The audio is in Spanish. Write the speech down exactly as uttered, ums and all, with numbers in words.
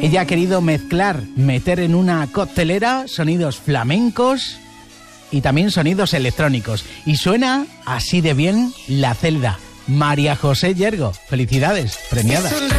Ella ha querido mezclar, meter en una coctelera sonidos flamencos y también sonidos electrónicos. Y suena así de bien La Celda. María José Yergo. Felicidades, premiada.